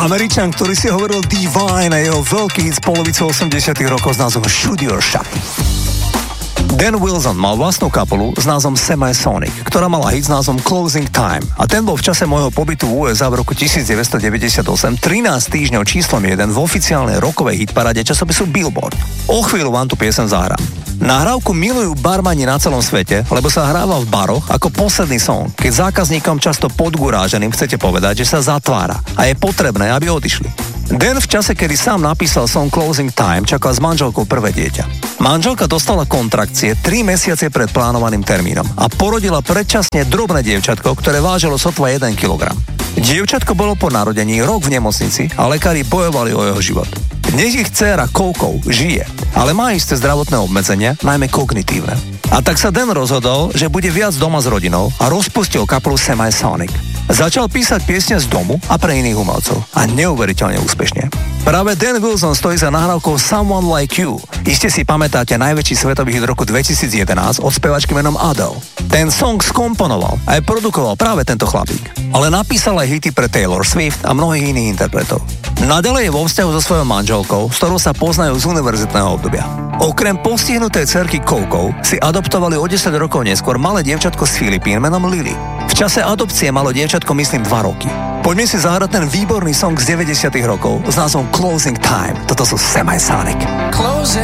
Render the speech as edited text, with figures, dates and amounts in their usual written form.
Američan, ktorý si hovoril Divine a jeho veľký hit z polovice 80 rokov s názvom Shoot Your Shot. Dan Wilson mal vlastnú kapelu s názvom Semisonic, ktorá mala hit s názvom Closing Time. A ten bol v čase môjho pobytu v USA v roku 1998 13 týždňov číslom 1 v oficiálnej rockovej hitparáde časopisu Billboard. O chvíľu vám tu piesem zahrám. Nahrávku milujú barmani na celom svete, lebo sa hráva v baroch ako posledný song, keď zákazníkom často podguráženým chcete povedať, že sa zatvára a je potrebné, aby odišli. Dan v čase, kedy sám napísal song Closing Time, čakal s manželkou prvé dieťa. Manželka dostala kontrakcie 3 mesiace pred plánovaným termínom a porodila predčasne drobné dievčatko, ktoré vážilo sotva 1 kg. Dievčatko bolo po narodení rok v nemocnici a lekári bojovali o jeho život. Dnes ich dcéra Coco žije, ale má isté zdravotné obmedzenia, najmä kognitívne. A tak sa Dan rozhodol, že bude viac doma s rodinou a rozpustil kapelu Semisonic. Začal písať piesne z domu a pre iných umelcov a neuveriteľne úspešne. Práve Dan Wilson stojí za nahrávkou Someone Like You. Iste si pamätáte najväčší svetový hit roku 2011 od spevačky menom Adele. Ten song skomponoval a aj produkoval práve tento chlapík. Ale napísal aj hity pre Taylor Swift a mnohých iných interpretov. Naďalej je vo vzťahu so svojou manželkou, s ktorou sa poznajú z univerzitného obdobia. Okrem postihnutej dcerky Coco si adoptovali o 10 rokov neskôr malé dievčatko z Filipín menom Lily. V čase adopcie malo dievčatko myslím 2 roky. Poďme si zahrať ten výborný song z 90 rokov s názvom Closing Time. Toto sú Semisonic.